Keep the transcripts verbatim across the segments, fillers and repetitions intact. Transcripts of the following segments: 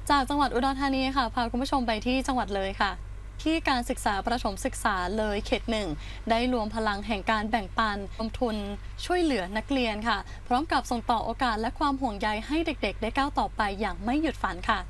จากจังหวัดอุดรธานีค่ะพาคุณผู้ชมไปที่จังหวัดเลยค่ะที่การศึกษาประถมศึกษาเลยเขตหนึ่งได้รวมพลังแห่งการแบ่งปันลงทุนช่วยเหลือนักเรียนค่ะพร้อมกับส่งต่อโอกาสและความห่วงใยให้เด็กๆได้ก้าวต่อไปอย่างไม่หยุดฝันค่ะ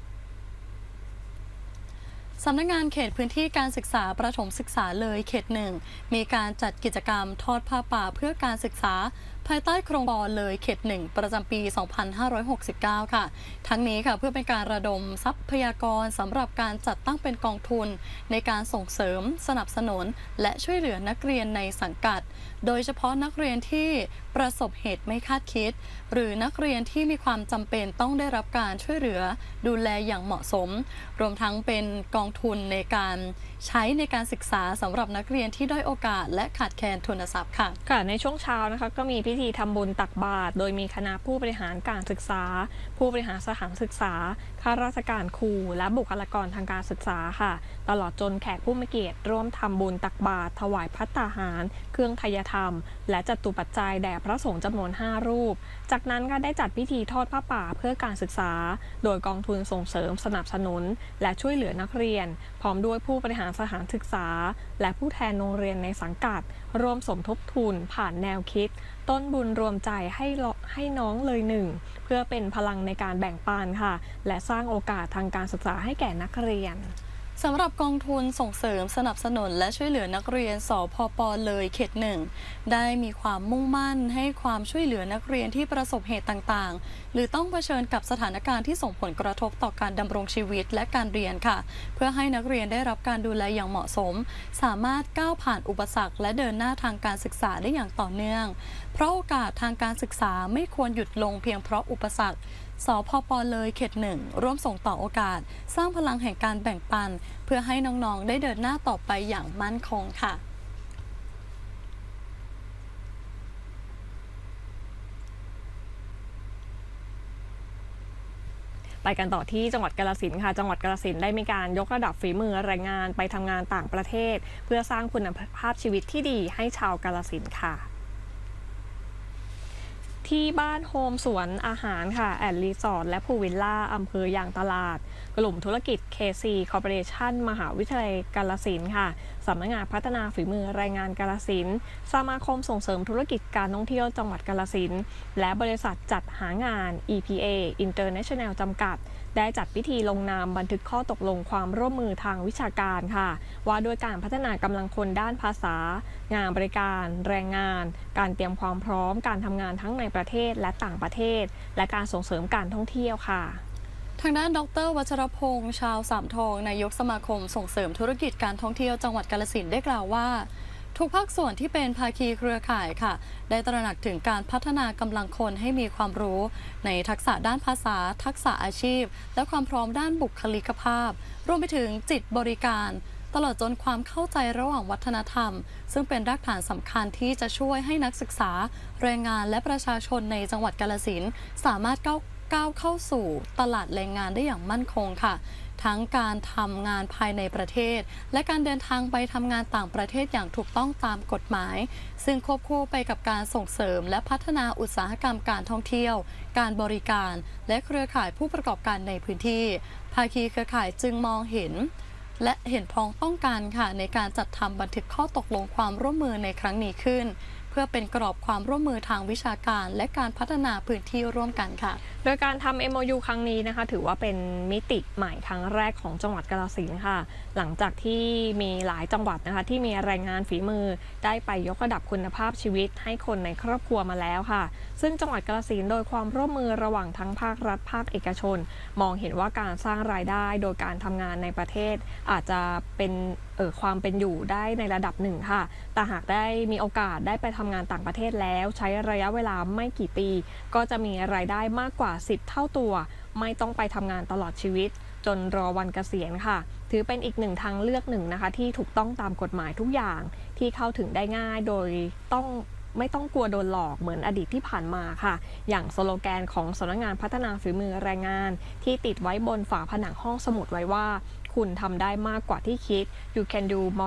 สำนักงานเขตพื้นที่การศึกษาประถมศึกษาเลยเขตหนึ่งมีการจัดกิจกรรมทอดผ้าป่าเพื่อการศึกษาภายใต้โครงการเลยเขตหนึ่งประจำปี สองพันห้าร้อยหกสิบเก้า ค่ะทั้งนี้ค่ะเพื่อเป็นการระดมทรัพยากรสำหรับการจัดตั้งเป็นกองทุนในการส่งเสริมสนับสนุนและช่วยเหลือนักเรียนในสังกัดโดยเฉพาะนักเรียนที่ประสบเหตุไม่คาดคิดหรือนักเรียนที่มีความจำเป็นต้องได้รับการช่วยเหลือดูแลอย่างเหมาะสมรวมทั้งเป็นกองทุนในการใช้ในการศึกษาสำหรับนักเรียนที่ด้อยโอกาสและขาดแคลนทุนทรัพย์ค่ะค่ะในช่วงเช้านะคะก็มีพิธีทำบุญตักบาตรโดยมีคณะผู้บริหารการศึกษาผู้บริหารสถานศึกษาข้าราชการครูและบุคลากรทางการศึกษาค่ะตลอดจนแขกผู้มีเกียรติร่วมทำบุญตักบาตรถวายภัตตาหารเครื่องไทยธรรมและจตุปัจจัยแด่พระสงฆ์จำนวนห้ารูปจากนั้นก็ได้จัดพิธีทอดผ้าป่าเพื่อการศึกษาโดยกองทุนส่งเสริมสนับสนุนและช่วยเหลือนักเรียนพร้อมด้วยผู้บริหารสถานศึกษาและผู้แทนโรงเรียนในสังกัดร่วมสมทบทุนผ่านแนวคิดต้นบุญรวมใจให้ให้น้องเลยหนึ่งเพื่อเป็นพลังในการแบ่งปันค่ะและสร้างโอกาสทางการศึกษาให้แก่นักเรียนสำหรับกองทุนส่งเสริมสนับสนุนและช่วยเหลือนักเรียนสพป.เลยเขตหนึ่งได้มีความมุ่งมั่นให้ความช่วยเหลือนักเรียนที่ประสบเหตุต่างๆหรือต้องเผชิญกับสถานการณ์ที่ส่งผลกระทบต่อการดำรงชีวิตและการเรียนค่ะเพื่อให้นักเรียนได้รับการดูแลอย่างเหมาะสมสามารถก้าวผ่านอุปสรรคและเดินหน้าทางการศึกษาได้อย่างต่อเนื่องเพราะโอกาสทางการศึกษาไม่ควรหยุดลงเพียงเพราะอุปสรรคสพป.เลยเขตหนึ่งร่วมส่งต่อโอกาสสร้างพลังแห่งการแบ่งปันเพื่อให้น้องๆได้เดินหน้าต่อไปอย่างมั่นคงค่ะไปกันต่อที่จังหวัดกาฬสินธุ์ค่ะจังหวัดกาฬสินธุ์ได้มีการยกระดับฝีมือแรงงานไปทำงานต่างประเทศเพื่อสร้างคุณภาพชีวิตที่ดีให้ชาวกาฬสินธุ์ค่ะที่บ้านโฮมสวนอาหารค่ะแอนด์รีสอร์ทและพูลวิลล่าอำเภอยางตลาดกลุ่มธุรกิจ เค ซี Corporation มหาวิทยาลัยกาฬสินธุ์ค่ะสำนักงานพัฒนาฝีมือแรงงานกาฬสินธุ์สมาคมส่งเสริมธุรกิจการท่องเที่ยวจังหวัดกาฬสินธุ์และบริษัทจัดหางาน อี พี เอ International จำกัดได้จัดพิธีลงนามบันทึกข้อตกลงความร่วมมือทางวิชาการค่ะว่าด้วยการพัฒนากำลังคนด้านภาษางานบริการแรงงานการเตรียมความพร้อมการทำงานทั้งในประเทศและต่างประเทศและการส่งเสริมการท่องเที่ยวค่ะทางด้านดรวัชรพงษ์ชาวสามทองนายกสมาคมส่งเสริมธุรกิจการท่องเที่ยวจังหวัดกาฬสินธุ์ได้กล่าวว่าทุกภาคส่วนที่เป็นภาคีเครือข่ายค่ะได้ตระหนักถึงการพัฒนากำลังคนให้มีความรู้ในทักษะด้านภาษาทักษะอาชีพและความพร้อมด้านบุคลิกภาพรวมไปถึงจิตบริการตลอดจนความเข้าใจระหว่างวัฒนธรรมซึ่งเป็นรากฐานสำคัญที่จะช่วยให้นักศึกษาแรงงานและประชาชนในจังหวัดกาฬสินธุ์สามารถก้าวก้าวเข้าสู่ตลาดแรงงานได้อย่างมั่นคงค่ะทั้งการทำงานภายในประเทศและการเดินทางไปทำงานต่างประเทศอย่างถูกต้องตามกฎหมายซึ่งควบคู่ไปกับการส่งเสริมและพัฒนาอุตสาหกรรมการท่องเที่ยวการบริการและเครือข่ายผู้ประกอบการในพื้นที่ภาคีเครือข่ายจึงมองเห็นและเห็นพ้องต้องกันค่ะในการจัดทำบันทึกข้อตกลงความร่วมมือในครั้งนี้ขึ้นเพื่อเป็นกรอบความร่วมมือทางวิชาการและการพัฒนาพื้นที่ร่วมกันค่ะโดยการทำ เอ็ม โอ ยู ครั้งนี้นะคะถือว่าเป็นมิติใหม่ครั้งแรกของจังหวัดกาฬสินธุ์ค่ะหลังจากที่มีหลายจังหวัดนะคะที่มีแรงงานฝีมือได้ไปยกระดับคุณภาพชีวิตให้คนในครอบครัวมาแล้วค่ะซึ่งจังหวัดกาฬสินธุ์โดยความร่วมมือระหว่างทั้งภาครัฐภาคเอกชนมองเห็นว่าการสร้างรายได้โดยการทำงานในประเทศอาจจะเป็นเอ่อความเป็นอยู่ได้ในระดับหนึ่งค่ะแต่หากได้มีโอกาสได้ไปทำงานต่างประเทศแล้วใช้ระยะเวลาไม่กี่ปีก็จะมีรายได้มากกว่าสิบเท่าตัวไม่ต้องไปทำงานตลอดชีวิตจนรอวันเกษียณค่ะถือเป็นอีกหนึ่งทางเลือกหนึ่งนะคะที่ถูกต้องตามกฎหมายทุกอย่างที่เข้าถึงได้ง่ายโดยต้องไม่ต้องกลัวโดนหลอกเหมือนอดีตที่ผ่านมาค่ะอย่างสโลแกนของสำนักงานพัฒนาฝีมือแรงงานที่ติดไว้บนฝาผนังห้องสมุดไว้ว่าคุณทำได้มากกว่าที่คิด you can do more